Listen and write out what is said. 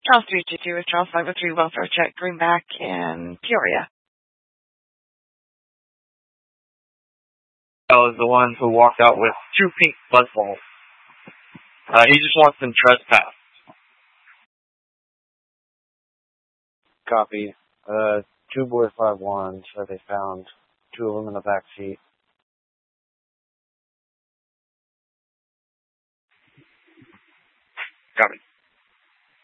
Charles 322 with Charles 503 Welfare Check, Greenback, and Peoria. That was the one who walked out with 2 pink buzzballs. He just wants them trespassed. Copy. 2 boy 5-1 said they found 2 of them in the back seat. Copy.